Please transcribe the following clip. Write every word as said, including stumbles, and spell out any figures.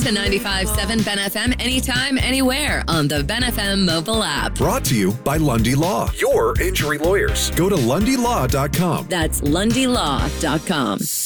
to ninety-five point seven Ben F M anytime, anywhere on the Ben F M mobile app. Brought to you by Lundy Law, your injury lawyers. Go to lundy law dot com. That's lundy law dot com.